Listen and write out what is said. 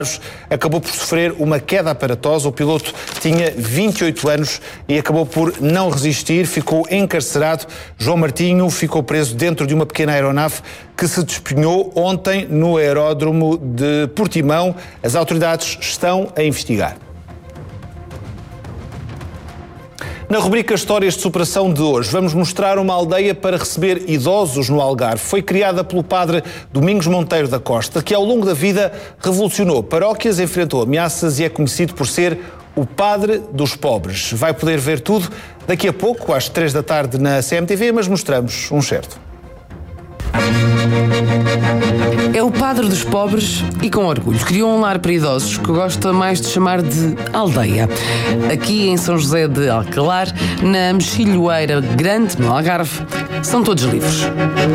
acabou por sofrer uma queda aparatosa. O piloto tinha 28 anos e acabou por não resistir, ficou encarcerado. João Martinho ficou preso dentro de uma pequena aeronave que se despenhou ontem no aeródromo de Portimão. As autoridades estão a investigar. Na rubrica Histórias de Superação de hoje, vamos mostrar uma aldeia para receber idosos no Algarve. Foi criada pelo padre Domingos Monteiro da Costa, que ao longo da vida revolucionou paróquias, enfrentou ameaças e é conhecido por ser o padre dos pobres. Vai poder ver tudo daqui a pouco, às 3 da tarde na CMTV, mas mostramos um certo. É o padre dos pobres e com orgulho. Criou um lar para idosos que gosta mais de chamar de aldeia. Aqui em São José de Alcalar, na Mexilhoeira Grande, no Algarve, são todos livres.